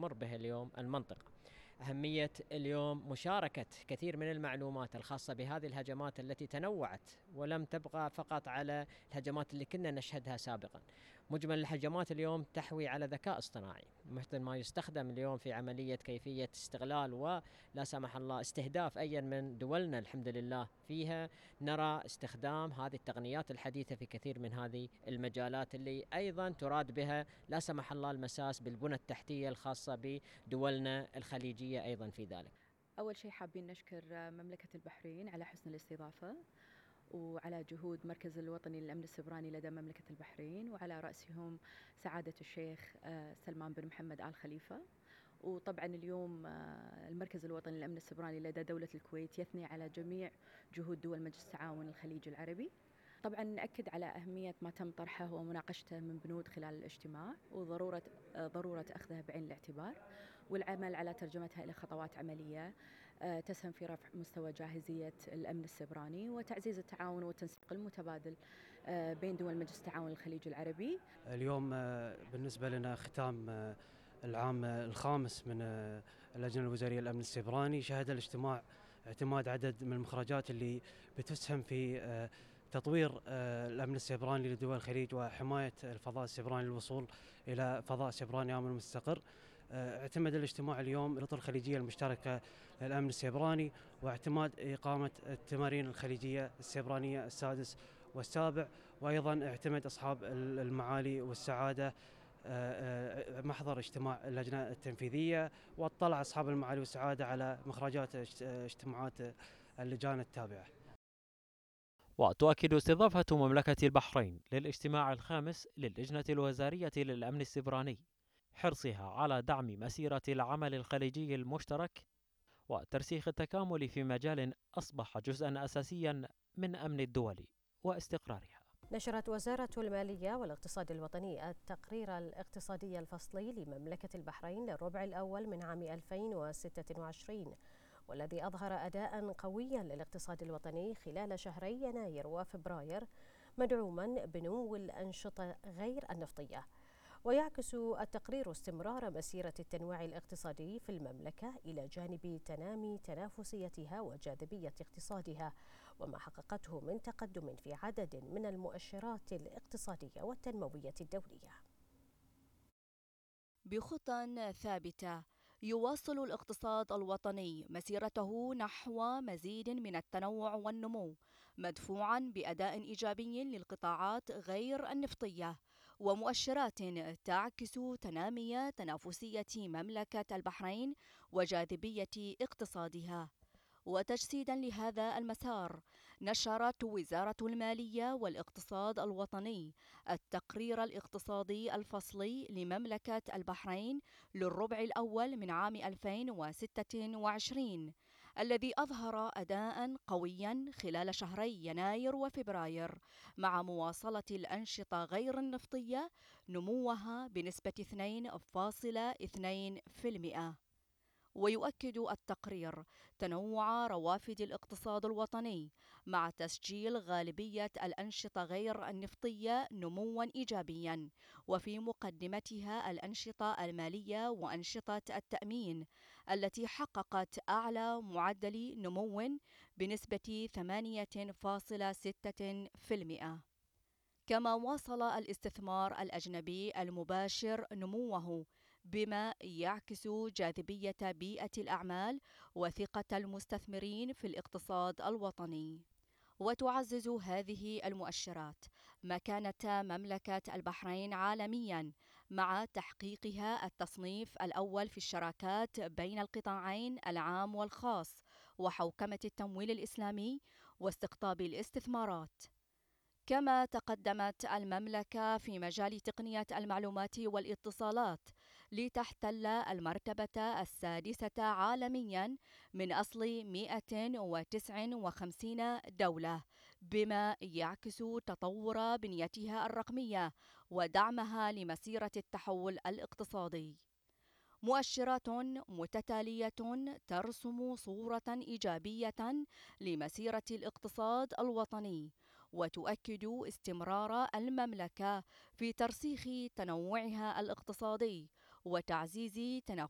تمر به اليوم المنطقة. أهمية اليوم مشاركة كثير من المعلومات الخاصة بهذه الهجمات التي تنوعت ولم تبقى فقط على الهجمات اللي كنا نشهدها سابقا. مجمل الهجمات اليوم تحوي على ذكاء اصطناعي مثل ما يستخدم اليوم في عملية كيفية استغلال ولا سمح الله استهداف أي من دولنا. الحمد لله فيها نرى استخدام هذه التقنيات الحديثة في كثير من هذه المجالات اللي أيضا تراد بها لا سمح الله المساس بالبنى التحتية الخاصة بدولنا الخليجية أيضا في ذلك. أول شيء حابين نشكر مملكة البحرين على حسن الاستضافة وعلى جهود مركز الوطني للأمن السيبراني لدى مملكة البحرين، وعلى رأسهم سعادة الشيخ سلمان بن محمد آل خليفة. وطبعا اليوم المركز الوطني للأمن السيبراني لدى دولة الكويت يثني على جميع جهود دول مجلس التعاون الخليجي العربي. طبعا نأكد على أهمية ما تم طرحه ومناقشته من بنود خلال الاجتماع، وضرورة أخذها بعين الاعتبار والعمل على ترجمتها إلى خطوات عملية تسهم في رفع مستوى جاهزية الأمن السيبراني وتعزيز التعاون والتنسيق المتبادل بين دول مجلس التعاون الخليجي العربي. اليوم بالنسبة لنا ختام العام الخامس من اللجنة الوزارية للأمن السيبراني، شهد الاجتماع اعتماد عدد من المخرجات اللي بتسهم في تطوير الأمن السيبراني لدول الخليج وحماية الفضاء السيبراني للوصول إلى فضاء سيبراني آمن مستقر. اعتمد الاجتماع اليوم الإطر الخليجية المشتركة للأمن السيبراني واعتماد إقامة التمارين الخليجية السيبرانية السادس والسابع، وأيضا اعتمد أصحاب المعالي والسعادة محضر اجتماع اللجنة التنفيذية، واطلع أصحاب المعالي والسعادة على مخرجات اجتماعات اللجان التابعة. وتؤكد استضافة مملكة البحرين للاجتماع الخامس للجنة الوزارية للأمن السيبراني حرصها على دعم مسيرة العمل الخليجي المشترك وترسيخ التكامل في مجال أصبح جزءا أساسيا من أمن الدول واستقرارها. نشرت وزارة المالية والاقتصاد الوطني التقرير الاقتصادي الفصلي لمملكة البحرين للربع الأول من عام 2026، والذي أظهر أداء قويا للاقتصاد الوطني خلال شهري يناير وفبراير، مدعوما بنمو الأنشطة غير النفطية. ويعكس التقرير استمرار مسيرة التنويع الاقتصادي في المملكة إلى جانب تنامي تنافسيتها وجاذبية اقتصادها، وما حققته من تقدم في عدد من المؤشرات الاقتصادية والتنموية الدولية. بخطى ثابتة يواصل الاقتصاد الوطني مسيرته نحو مزيد من التنوع والنمو، مدفوعا بأداء إيجابي للقطاعات غير النفطية ومؤشرات تعكس تنامي تنافسية مملكة البحرين وجاذبية اقتصادها. وتجسيدا لهذا المسار، نشرت وزارة المالية والاقتصاد الوطني التقرير الاقتصادي الفصلي لمملكة البحرين للربع الأول من عام 2026، الذي أظهر أداء قويا خلال شهري يناير وفبراير، مع مواصلة الأنشطة غير النفطية نموها بنسبة 2.2%. ويؤكد التقرير تنوع روافد الاقتصاد الوطني مع تسجيل غالبية الأنشطة غير النفطية نموا إيجابيا، وفي مقدمتها الأنشطة المالية وأنشطة التأمين التي حققت أعلى معدل نمو بنسبة 8.6%. كما واصل الاستثمار الأجنبي المباشر نموه، بما يعكس جاذبية بيئة الأعمال وثقة المستثمرين في الاقتصاد الوطني. وتعزز هذه المؤشرات مكانة مملكة البحرين عالميا، مع تحقيقها التصنيف الأول في الشراكات بين القطاعين العام والخاص وحوكمة التمويل الإسلامي واستقطاب الاستثمارات. كما تقدمت المملكة في مجال تقنية المعلومات والاتصالات لتحتل المرتبة السادسة عالميا من أصل 159 دولة، بما يعكس تطور بنيتها الرقمية ودعمها لمسيرة التحول الاقتصادي. مؤشرات متتالية ترسم صورة إيجابية لمسيرة الاقتصاد الوطني، وتؤكد استمرار المملكة في ترسيخ تنوعها الاقتصادي وتعزيز تنافسيتها